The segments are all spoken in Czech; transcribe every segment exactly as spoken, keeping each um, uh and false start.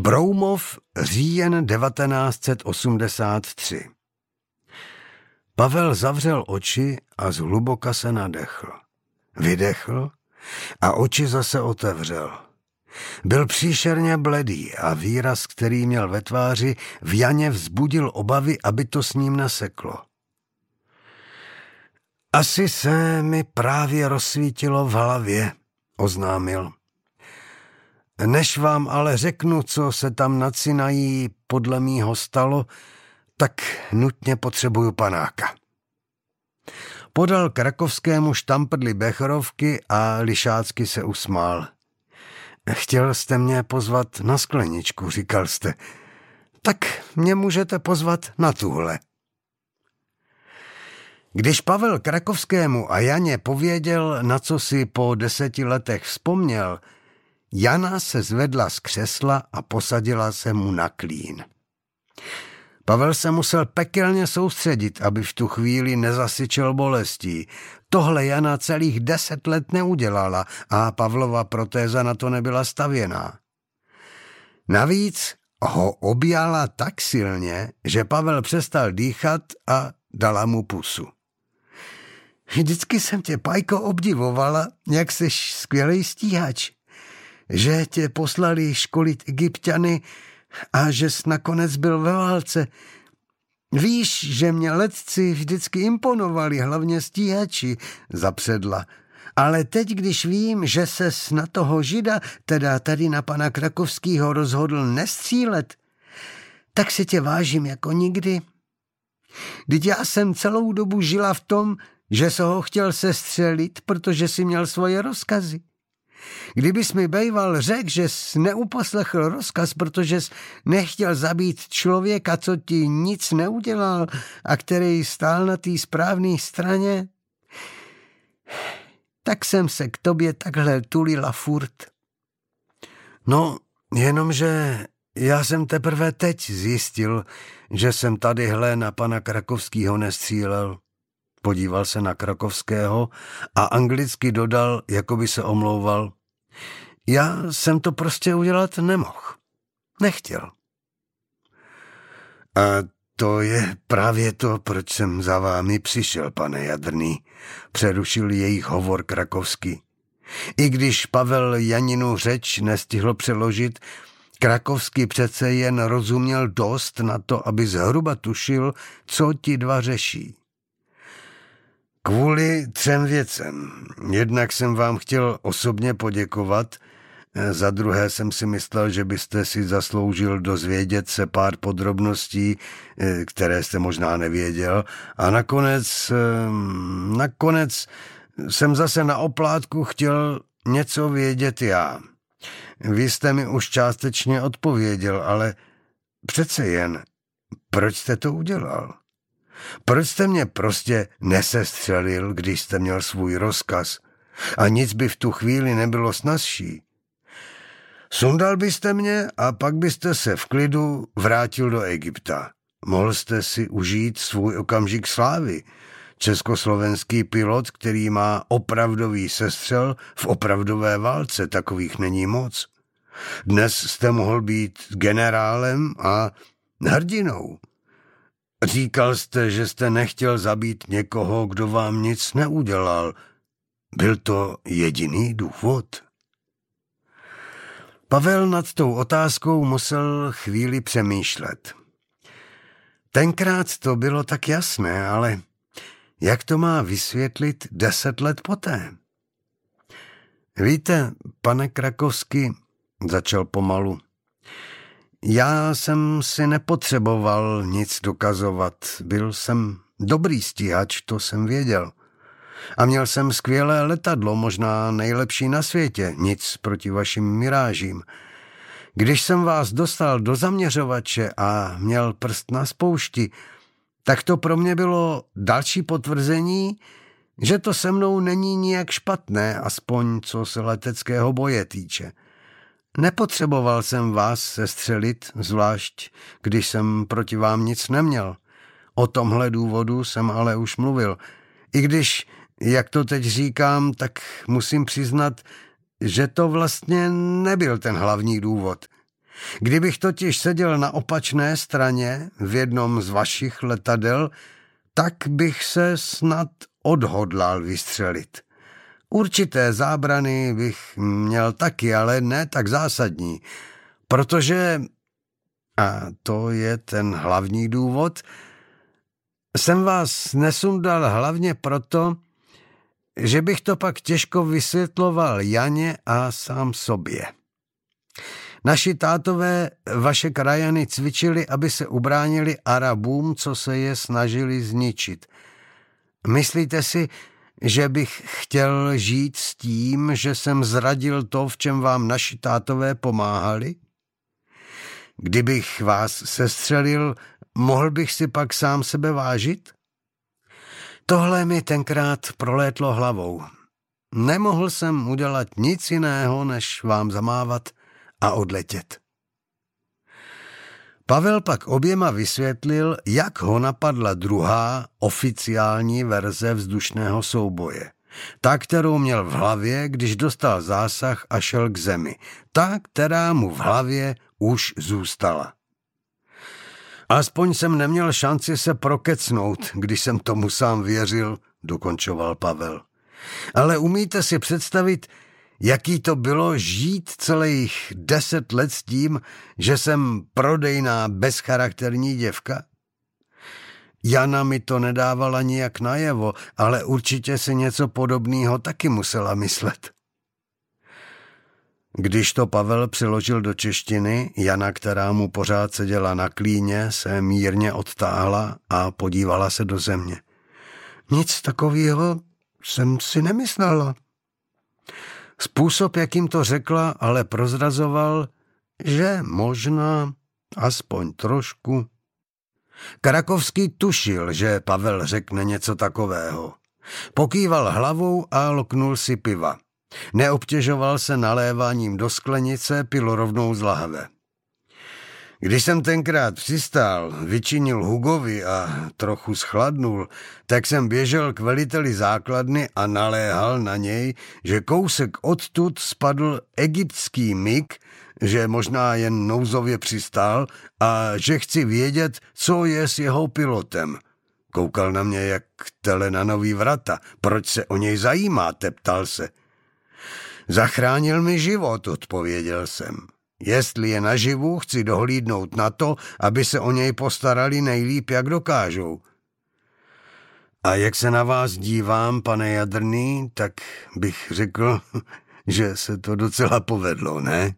Broumov, říjen devatenáct set osmdesát tři. Pavel zavřel oči a zhluboka se nadechl. Vydechl a oči zase otevřel. Byl příšerně bledý a výraz, který měl ve tváři, v Janě vzbudil obavy, aby to s ním neseklo. Asi se mi právě rozsvítilo v hlavě, oznámil. Než vám ale řeknu, co se tam nad Sinají podle mýho stalo, tak nutně potřebuju panáka. Podal krakovskému štamprdli becherovky a lišácky se usmál. Chtěl jste mě pozvat na skleničku, říkal jste. Tak mě můžete pozvat na tuhle. Když Pavel Krakovskému a Janě pověděl, na co si po deseti letech vzpomněl, Jana se zvedla z křesla a posadila se mu na klín. Pavel se musel pekelně soustředit, aby v tu chvíli nezasyčel bolestí. Tohle Jana celých deset let neudělala a Pavlova protéza na to nebyla stavěná. Navíc ho objala tak silně, že Pavel přestal dýchat a dala mu pusu. Vždycky jsem tě, Pajko, obdivovala, jak jsi skvělej stíhač, že tě poslali školit Egypťany a že jsi nakonec byl ve válce. Víš, že mě letci vždycky imponovali, hlavně stíhači, zapředla. Ale teď, když vím, že ses na toho Žida, teda tady na pana Krakovskýho, rozhodl nestřílet, tak si tě vážím jako nikdy. Vždyť já jsem celou dobu žila v tom, že se ho chtěl sestřelit, protože si měl svoje rozkazy. Kdybys mi bejval řekl, že jsi neuposlechl rozkaz, protože jsi nechtěl zabít člověka, co ti nic neudělal a který stál na té správné straně, tak jsem se k tobě takhle tulila furt. No, jenomže já jsem teprve teď zjistil, že jsem tadyhle na pana Krakovskýho nestřílel. Podíval se na Krakovského a anglicky dodal, jako by se omlouval. Já jsem to prostě udělat nemohl. Nechtěl. A to je právě to, proč jsem za vámi přišel, pane Jadrný, přerušil jejich hovor Krakovský. I když Pavel Janinu řeč nestihl přeložit, Krakovský přece jen rozuměl dost na to, aby zhruba tušil, co ti dva řeší. Kvůli třem věcem. Jednak jsem vám chtěl osobně poděkovat, za druhé jsem si myslel, že byste si zasloužil dozvědět se pár podrobností, které jste možná nevěděl, a nakonec, nakonec jsem zase na oplátku chtěl něco vědět já. Vy jste mi už částečně odpověděl, ale přece jen, proč jste to udělal? Proč jste mě prostě nesestřelil, když jste měl svůj rozkaz a nic by v tu chvíli nebylo snazší? Sundal byste mě a pak byste se v klidu vrátil do Egypta. Mohl jste si užít svůj okamžik slávy. Československý pilot, který má opravdový sestřel v opravdové válce, takových není moc. Dnes jste mohl být generálem a hrdinou. Říkal jste, že jste nechtěl zabít někoho, kdo vám nic neudělal. Byl to jediný důvod? Pavel nad tou otázkou musel chvíli přemýšlet. Tenkrát to bylo tak jasné, ale jak to má vysvětlit deset let poté? Víte, pane Krakovský, začal pomalu, já jsem si nepotřeboval nic dokazovat. Byl jsem dobrý stíhač, to jsem věděl. A měl jsem skvělé letadlo, možná nejlepší na světě, nic proti vašim mirážím. Když jsem vás dostal do zaměřovače a měl prst na spoušti, tak to pro mě bylo další potvrzení, že to se mnou není nijak špatné, aspoň co se leteckého boje týče. Nepotřeboval jsem vás sestřelit, zvlášť když jsem proti vám nic neměl. O tomhle důvodu jsem ale už mluvil. I když, jak to teď říkám, tak musím přiznat, že to vlastně nebyl ten hlavní důvod. Kdybych totiž seděl na opačné straně v jednom z vašich letadel, tak bych se snad odhodlal vystřelit. Určité zábrany bych měl taky, ale ne tak zásadní, protože, a to je ten hlavní důvod, jsem vás nesundal hlavně proto, že bych to pak těžko vysvětloval Janě a sám sobě. Naši tátové vaše krajany cvičili, aby se ubránili Arabům, co se je snažili zničit. Myslíte si, že bych chtěl žít s tím, že jsem zradil to, v čem vám naši tátové pomáhali? Kdybych vás sestřelil, mohl bych si pak sám sebe vážit? Tohle mi tenkrát prolétlo hlavou. Nemohl jsem udělat nic jiného, než vám zamávat a odletět. Pavel pak oběma vysvětlil, jak ho napadla druhá oficiální verze vzdušného souboje. Ta, kterou měl v hlavě, když dostal zásah a šel k zemi. Ta, která mu v hlavě už zůstala. Aspoň jsem neměl šanci se prokecnout, když jsem tomu sám věřil, dokončoval Pavel. Ale umíte si představit, jaký to bylo žít celých deset let s tím, že jsem prodejná bezcharakterní děvka? Jana mi to nedávala nijak najevo, ale určitě si něco podobného taky musela myslet. Když to Pavel přeložil do češtiny, Jana, která mu pořád seděla na klíně, se mírně odtáhla a podívala se do země. Nic takového jsem si nemyslela. Způsob, jakým to řekla, ale prozrazoval, že možná aspoň trošku. Krakovský tušil, že Pavel řekne něco takového. Pokýval hlavou a loknul si piva. Neobtěžoval se naléváním do sklenice, pil rovnou z lahve. Když jsem tenkrát přistál, vyčinil Hugovi a trochu schladnul, tak jsem běžel k veliteli základny a naléhal na něj, že kousek odtud spadl egyptský mig, že možná jen nouzově přistál a že chci vědět, co je s jeho pilotem. Koukal na mě jak tele na nový vrata. Proč se o něj zajímáte, ptal se. Zachránil mi život, odpověděl jsem. Jestli je naživu, chci dohlídnout na to, aby se o něj postarali nejlíp, jak dokážou. A jak se na vás dívám, pane Jadrný, tak bych řekl, že se to docela povedlo, ne?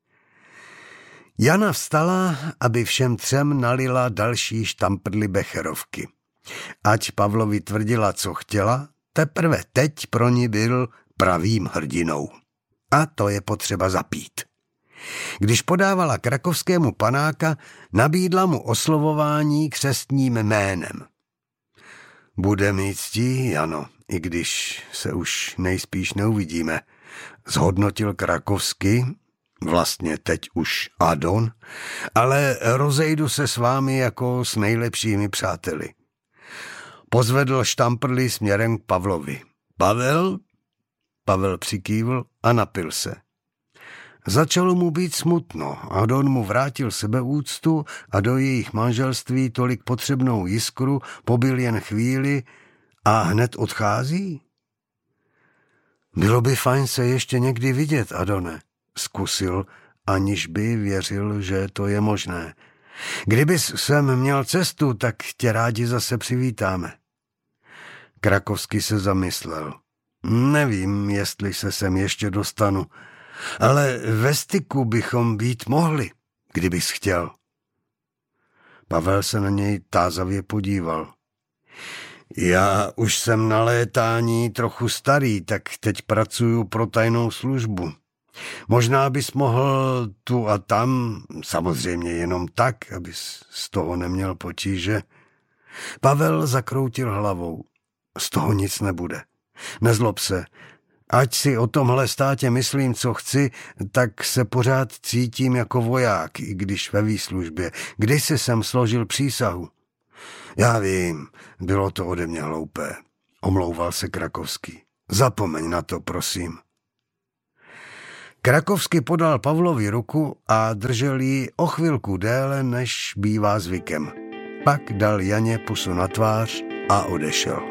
Jana vstala, aby všem třem nalila další štamprly becherovky. Ať Pavlovi tvrdila, co chtěla, teprve teď pro ní byl pravým hrdinou. A to je potřeba zapít. Když podávala krakovskému panáka, nabídla mu oslovování křestním jménem. Bude mít ctí, Jano, i když se už nejspíš neuvidíme, zhodnotil Krakovsky, vlastně teď už Adon, ale rozejdu se s vámi jako s nejlepšími přáteli. Pozvedl štamprly směrem k Pavlovi. Pavel? Pavel přikývl a napil se. Začalo mu být smutno. Adon mu vrátil sebeúctu a do jejich manželství tolik potřebnou jiskru pobyl jen chvíli a hned odchází? Bylo by fajn se ještě někdy vidět, Adone, zkusil, aniž by věřil, že to je možné. Kdybys sem měl cestu, tak tě rádi zase přivítáme. Krakovský se zamyslel. Nevím, jestli se sem ještě dostanu, ale ve styku bychom být mohli, kdybys chtěl. Pavel se na něj tázavě podíval. Já už jsem na létání trochu starý, tak teď pracuju pro tajnou službu. Možná bys mohl tu a tam, samozřejmě jenom tak, abys z toho neměl potíže. Pavel zakroutil hlavou. Z toho nic nebude. Nezlob se. Ať si o tomhle státě myslím, co chci, tak se pořád cítím jako voják, i když ve výslužbě. Když si jsem složil přísahu. Já vím, bylo to ode mě hloupé. Omlouval se Krakovský. Zapomeň na to, prosím. Krakovsky podal Pavlovi ruku a držel ji o chvilku déle, než bývá zvykem. Pak dal Janě pusu na tvář a odešel.